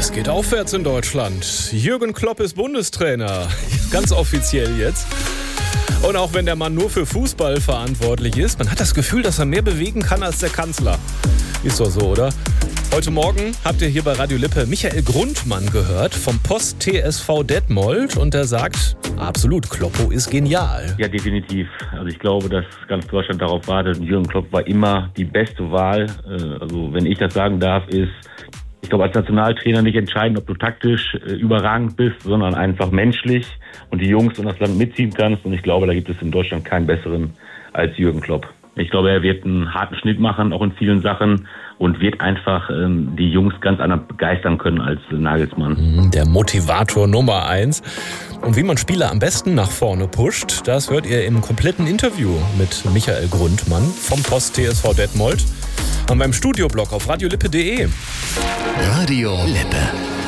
Es geht aufwärts in Deutschland. Jürgen Klopp ist Bundestrainer. Ganz offiziell jetzt. Und auch wenn der Mann nur für Fußball verantwortlich ist, man hat das Gefühl, dass er mehr bewegen kann als der Kanzler. Ist doch so, oder? Heute Morgen habt ihr hier bei Radio Lippe Michael Grundmann gehört vom Post TSV Detmold und der sagt, absolut, Kloppo ist genial. Ja, definitiv. Also ich glaube, dass ganz Deutschland darauf wartet. Jürgen Klopp war immer die beste Wahl. Also wenn ich das sagen darf, ich glaube, als Nationaltrainer nicht entscheidend, ob du taktisch überragend bist, sondern einfach menschlich und die Jungs und das Land mitziehen kannst. Und ich glaube, da gibt es in Deutschland keinen besseren als Jürgen Klopp. Ich glaube, er wird einen harten Schnitt machen, auch in vielen Sachen, und wird einfach die Jungs ganz anders begeistern können als Nagelsmann. Der Motivator Nummer 1. Und wie man Spieler am besten nach vorne pusht, das hört ihr im kompletten Interview mit Michael Grundmann vom Post TSV Detmold. Haben wir im Studioblock auf radiolippe.de. Radio Lippe.